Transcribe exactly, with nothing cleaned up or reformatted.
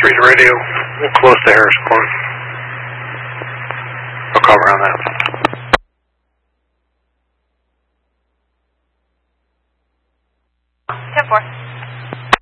Street radio, close to Harris Court. I'll call around that. ten four.